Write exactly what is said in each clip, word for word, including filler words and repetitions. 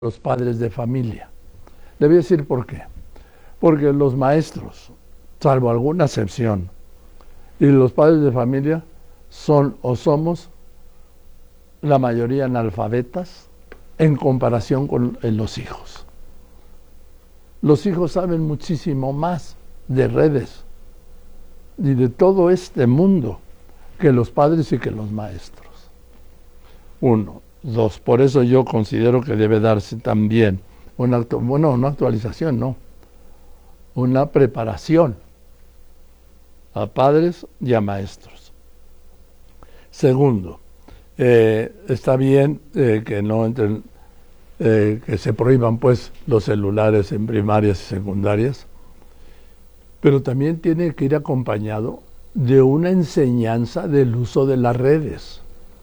los padres de familia. Le voy a decir por qué. Porque los maestros, salvo alguna excepción, y los padres de familia son o somos la mayoría analfabetas en comparación con los hijos. Los hijos saben muchísimo más de redes y de todo este mundo que los padres y que los maestros. Uno. Dos. Por eso yo considero que debe darse también una, actu- bueno, una actualización, no, una preparación a padres y a maestros. Segundo, eh, está bien eh, que no entren, eh, que se prohíban pues los celulares en primarias y secundarias, pero también tiene que ir acompañado de una enseñanza del uso de las redes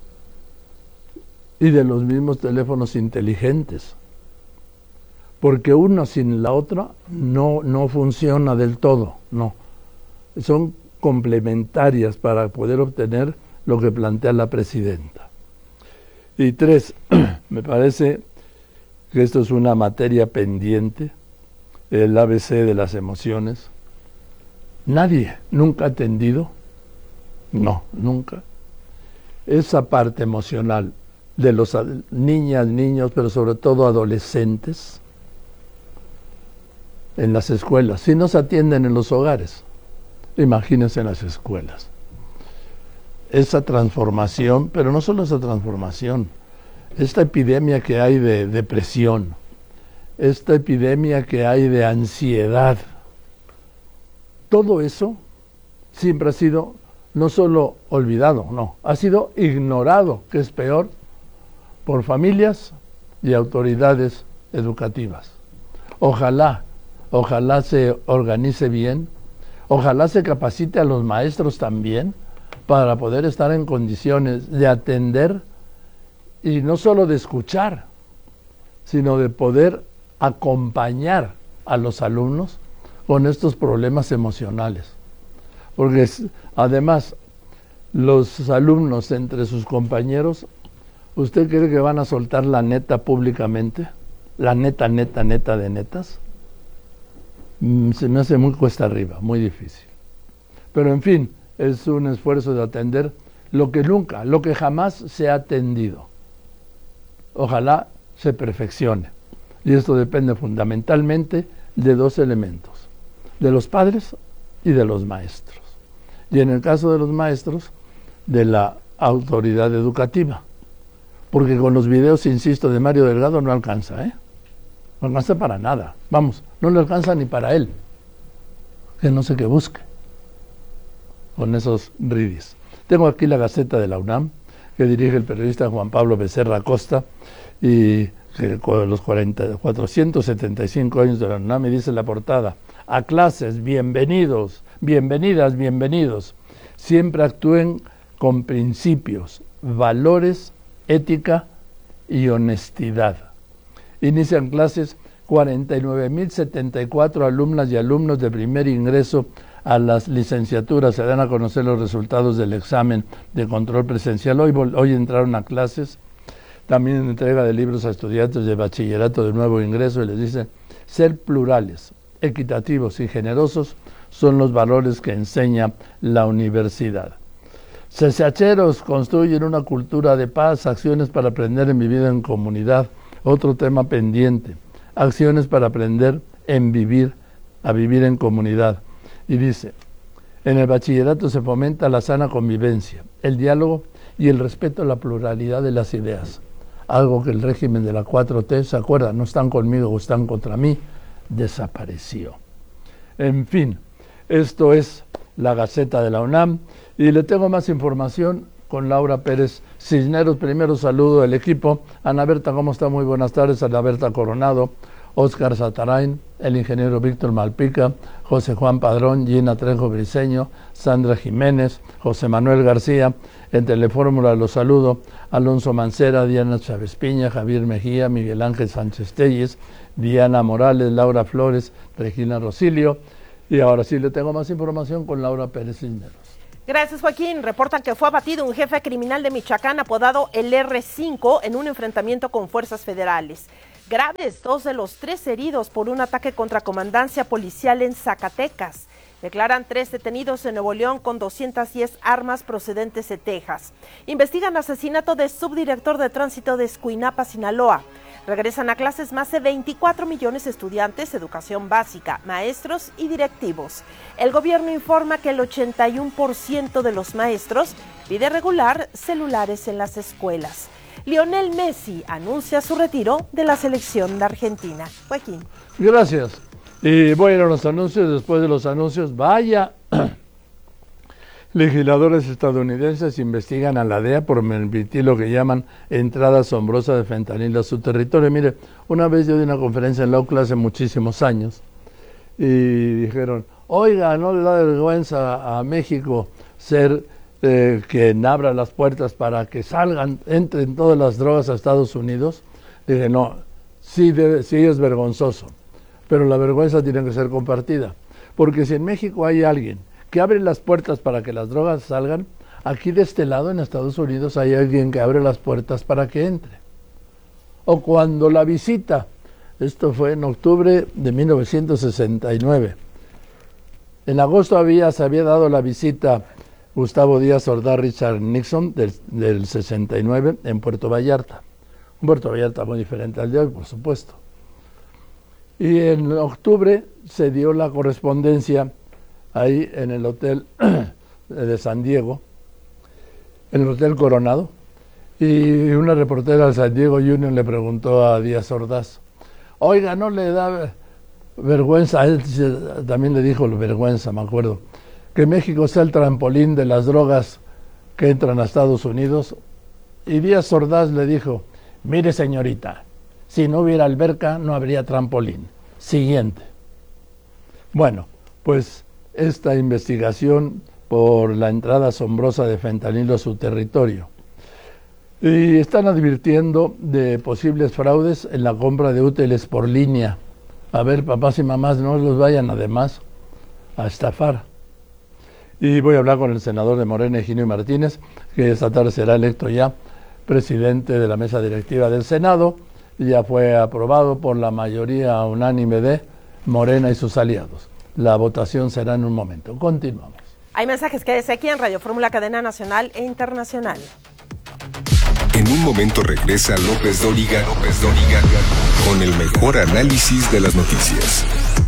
y de los mismos teléfonos inteligentes, porque una sin la otra no, no funciona del todo, no. Son complementarias para poder obtener lo que plantea la presidenta. Y tres, me parece que esto es una materia pendiente, el A B C de las emociones. Nadie nunca ha atendido, no, nunca, esa parte emocional de los niñas, niños, pero sobre todo adolescentes, en las escuelas. Si no se atienden en los hogares, imagínense en las escuelas. Esa transformación, pero no solo esa transformación, esta epidemia que hay de depresión, esta epidemia que hay de ansiedad, todo eso siempre ha sido no solo olvidado, no, ha sido ignorado, que es peor, por familias y autoridades educativas. Ojalá, ojalá se organice bien, ojalá se capacite a los maestros también para poder estar en condiciones de atender y no solo de escuchar, sino de poder acompañar a los alumnos con estos problemas emocionales. Porque además los alumnos entre sus compañeros, ¿usted cree que van a soltar la neta públicamente? La neta, neta, neta de netas. Mm, se me hace muy cuesta arriba, muy difícil. Pero en fin, es un esfuerzo de atender lo que nunca, lo que jamás se ha atendido. Ojalá se perfeccione. Y esto depende fundamentalmente de dos elementos, de los padres y de los maestros. Y en el caso de los maestros, de la autoridad educativa. Porque con los videos, insisto, de Mario Delgado no alcanza, ¿eh? No alcanza para nada. Vamos, no le alcanza ni para él. Que no sé qué busque con esos ridis. Tengo aquí la Gaceta de la UNAM, que dirige el periodista Juan Pablo Becerra Acosta, y que con los cuarenta, cuatrocientos setenta y cinco años de la UNAM, y dice la portada: a clases, bienvenidos, bienvenidas, bienvenidos. Siempre actúen con principios, valores, ética y honestidad. Inician clases cuarenta y nueve mil setenta y cuatro alumnas y alumnos de primer ingreso a las licenciaturas. Se dan a conocer los resultados del examen de control presencial. Hoy, hoy entraron a clases. También entrega de libros a estudiantes de bachillerato de nuevo ingreso y les dicen: ser plurales, equitativos y generosos son los valores que enseña la universidad. CCHeros construyen una cultura de paz, acciones para aprender en vivir en comunidad. Otro tema pendiente, acciones para aprender en vivir, a vivir en comunidad. Y dice: en el bachillerato se fomenta la sana convivencia, el diálogo y el respeto a la pluralidad de las ideas. Algo que el régimen de la cuatro T, ¿se acuerdan? No están conmigo o están contra mí, desapareció. En fin, esto es la Gaceta de la UNAM. Y le tengo más información con Laura Pérez Cisneros. Primero saludo al equipo. Ana Berta, ¿cómo está? Muy buenas tardes. Ana Berta Coronado, Óscar Satarain, el ingeniero Víctor Malpica, José Juan Padrón, Gina Trejo Briceño, Sandra Jiménez, José Manuel García. En Telefórmula los saludo: Alonso Mancera, Diana Chávez Piña, Javier Mejía, Miguel Ángel Sánchez Telles, Diana Morales, Laura Flores, Regina Rosilio. Y ahora sí le tengo más información con Laura Pérez Cisneros. Gracias, Joaquín. Reportan que fue abatido un jefe criminal de Michoacán apodado el erre cinco en un enfrentamiento con fuerzas federales. Graves, dos de los tres heridos por un ataque contra comandancia policial en Zacatecas. Declaran tres detenidos en Nuevo León con doscientas diez armas procedentes de Texas. Investigan asesinato de subdirector de tránsito de Escuinapa, Sinaloa. Regresan a clases más de veinticuatro millones de estudiantes, educación básica, maestros y directivos. El gobierno informa que el ochenta y uno por ciento de los maestros pide regular celulares en las escuelas. Lionel Messi anuncia su retiro de la selección de Argentina. Joaquín. Gracias. Y voy a ir a los anuncios. Después de los anuncios, vaya. Legisladores estadounidenses investigan a la D E A por permitir lo que llaman entrada asombrosa de fentanilo a su territorio. Mire, una vez yo di una conferencia en la U C L A hace muchísimos años y dijeron, oiga, ¿no le da vergüenza a México ser eh, quien abra las puertas para que salgan, entren todas las drogas a Estados Unidos? Dije, no, sí, debe, sí es vergonzoso, pero la vergüenza tiene que ser compartida, porque si en México hay alguien que abre las puertas para que las drogas salgan, aquí de este lado en Estados Unidos hay alguien que abre las puertas para que entre. O cuando la visita, esto fue en octubre de mil novecientos sesenta y nueve, en agosto había, se había dado la visita Gustavo Díaz Ordaz, Richard Nixon del, del sesenta y nueve en Puerto Vallarta, un Puerto Vallarta muy diferente al de hoy, por supuesto. Y en octubre se dio la correspondencia ahí en el hotel de San Diego, en el Hotel Coronado, y una reportera del San Diego Union le preguntó a Díaz Ordaz, oiga, ¿no le da vergüenza? A él también le dijo vergüenza, me acuerdo, que México sea el trampolín de las drogas que entran a Estados Unidos. Y Díaz Ordaz le dijo, mire señorita, si no hubiera alberca no habría trampolín. Siguiente. Bueno, pues esta investigación por la entrada asombrosa de fentanilo a su territorio. Y están advirtiendo de posibles fraudes en la compra de útiles por línea. A ver, papás y mamás, no los vayan además a estafar. Y voy a hablar con el senador de Morena, Higinio Martínez, que esta tarde será electo ya presidente de la mesa directiva del Senado. Ya fue aprobado por la mayoría unánime de Morena y sus aliados. La votación será en un momento. Continuamos. Hay mensajes, quédese aquí en Radio Fórmula, cadena nacional e internacional. En un momento regresa López Dóriga, López Dóriga, con el mejor análisis de las noticias.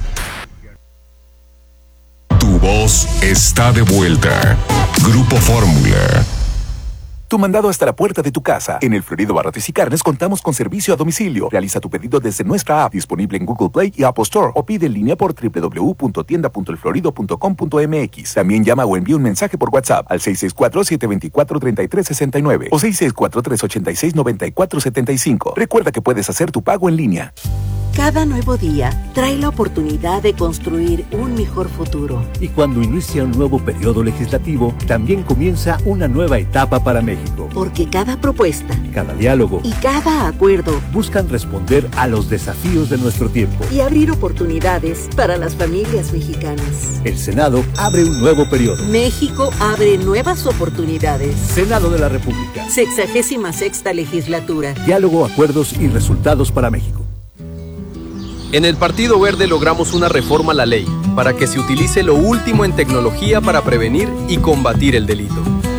Tu voz está de vuelta. Grupo Fórmula. Tu mandado hasta la puerta de tu casa. En el Florido Barrotes y Carnes contamos con servicio a domicilio. Realiza tu pedido desde nuestra app, disponible en Google Play y Apple Store, o pide en línea por doble u doble u doble u punto tienda punto el florido punto com punto m x. También llama o envía un mensaje por WhatsApp al seis seis cuatro, siete dos cuatro, tres tres seis nueve o seis seis cuatro, tres ocho seis, nueve cuatro siete cinco. Recuerda que puedes hacer tu pago en línea. Cada nuevo día trae la oportunidad de construir un mejor futuro. Y cuando inicia un nuevo periodo legislativo, también comienza una nueva etapa para México. Porque cada propuesta, cada diálogo y cada acuerdo buscan responder a los desafíos de nuestro tiempo y abrir oportunidades para las familias mexicanas. El Senado abre un nuevo periodo. México abre nuevas oportunidades. Senado de la República. Sexagésima sexta legislatura. Diálogo, acuerdos y resultados para México. En el Partido Verde logramos una reforma a la ley para que se utilice lo último en tecnología para prevenir y combatir el delito.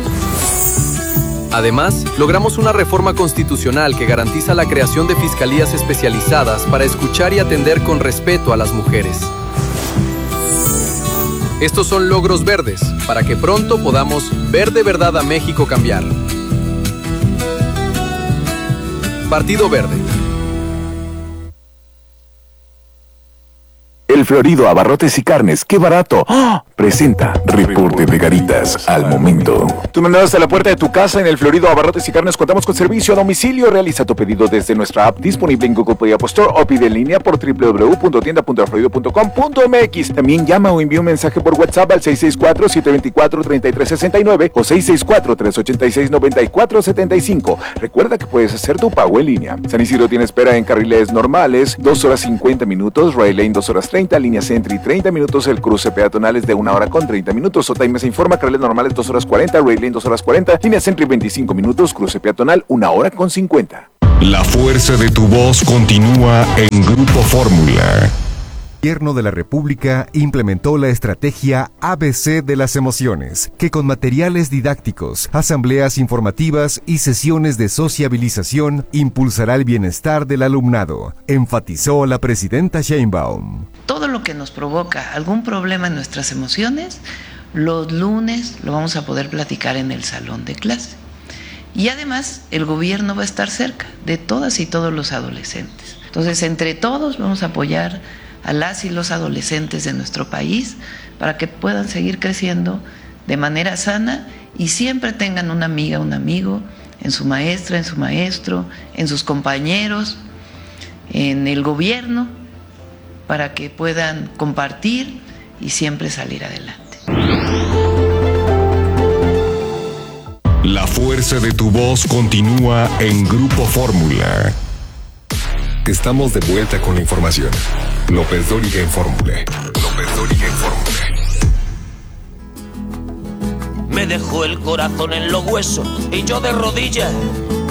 Además, logramos una reforma constitucional que garantiza la creación de fiscalías especializadas para escuchar y atender con respeto a las mujeres. Estos son logros verdes, para que pronto podamos ver de verdad a México cambiar. Partido Verde. El Florido Abarrotes y Carnes, ¡qué barato! ¡Oh! Presenta Reporte de Garitas al momento. Tu mandado hasta la puerta de tu casa. En el Florido Abarrotes y Carnes contamos con servicio a domicilio. Realiza tu pedido desde nuestra app, disponible en Google Play y Apple Store, o pide en línea por doble u doble u doble u punto tienda punto el florido punto com punto m x. También llama o envía un mensaje por WhatsApp al seis seis cuatro, siete dos cuatro, tres tres seis nueve o seis seis cuatro, tres ocho seis, nueve cuatro siete cinco. Recuerda que puedes hacer tu pago en línea. San Isidro tiene espera en carriles normales, dos horas cincuenta minutos, Rail Lane dos horas treinta, línea Sentry treinta minutos, el cruce peatonal es de una hora con treinta minutos. Sotaime se informa, carriles normales dos horas cuarenta, Rail Lane dos horas cuarenta, línea Sentry veinticinco minutos, cruce peatonal una hora con cincuenta. La fuerza de tu voz continúa en Grupo Fórmula. El Gobierno de la República implementó la estrategia A B C de las emociones, que con materiales didácticos, asambleas informativas y sesiones de sociabilización impulsará el bienestar del alumnado, enfatizó la presidenta Sheinbaum. Todo lo que nos provoca algún problema en nuestras emociones, los lunes lo vamos a poder platicar en el salón de clase. Y además el gobierno va a estar cerca de todas y todos los adolescentes. Entonces, entre todos vamos a apoyar a las y los adolescentes de nuestro país para que puedan seguir creciendo de manera sana y siempre tengan una amiga, un amigo, en su maestra, en su maestro, en sus compañeros, en el gobierno, para que puedan compartir y siempre salir adelante. La fuerza de tu voz continúa en Grupo Fórmula. Estamos de vuelta con la información. López Dóriga en Fórmula. López Dóriga en Fórmula. Me dejó el corazón en los huesos y yo de rodillas